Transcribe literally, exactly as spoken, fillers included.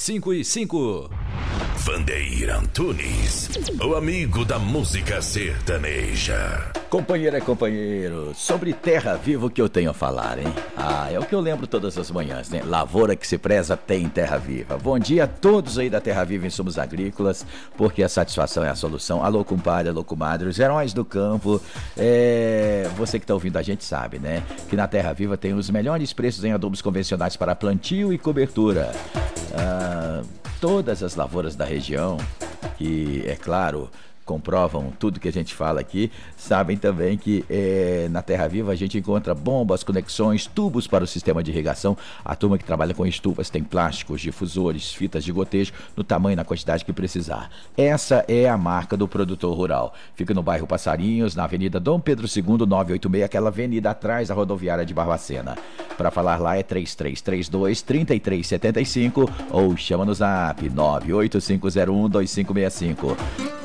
cinco e cinco. Vandeir Antunes, o amigo da música sertaneja. Companheira e companheiro, sobre Terra Viva o que eu tenho a falar, hein? Ah, é o que eu lembro todas as manhãs, né? Lavoura que se preza tem Terra Viva. Bom dia a todos aí da Terra Viva Insumos Agrícolas, porque a satisfação é a solução. Alô, compadre, alô, comadre, os heróis do campo. É... Você que tá ouvindo a gente sabe, né? Que na Terra Viva tem os melhores preços em adubos convencionais para plantio e cobertura. Ah... Todas as lavouras da região, que, é claro, comprovam tudo que a gente fala aqui, sabem também que é, na Terra Viva a gente encontra bombas, conexões, tubos para o sistema de irrigação. A turma que trabalha com estufas tem plásticos, difusores, fitas de gotejo, no tamanho e na quantidade que precisar. Essa é a marca do produtor rural. Fica no bairro Passarinhos, na Avenida Dom Pedro segundo, novecentos e oitenta e seis, aquela avenida atrás da rodoviária de Barbacena. Para falar lá é três três três dois, três três sete cinco ou chama no zap nove oito cinco zero um, dois cinco seis cinco.